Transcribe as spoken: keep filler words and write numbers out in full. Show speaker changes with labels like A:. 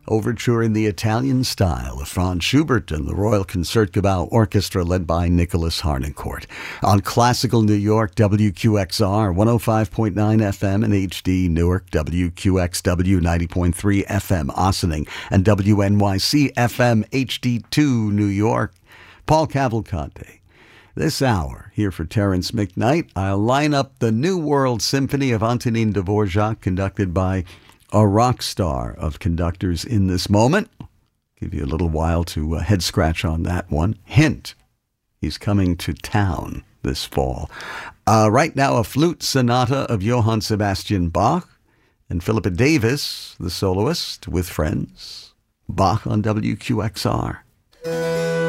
A: Overture in the Italian style of Franz Schubert and the Royal Concertgebouw Orchestra led by Nicholas Harnoncourt. On Classical New York, W Q X R, one oh five point nine F M and H D Newark, W Q X W ninety point three F M Ossining, and W N Y C F M H D two New York. Paul Cavalcante. This hour, here for Terence McKnight, I'll line up the New World Symphony of Antonin Dvorak, conducted by a rock star of conductors in this moment. Give you a little while to uh, head scratch on that one. Hint, he's coming to town this fall. Uh, right now, a flute sonata of Johann Sebastian Bach and Philippa Davis, the soloist, with friends. Bach on W Q X R.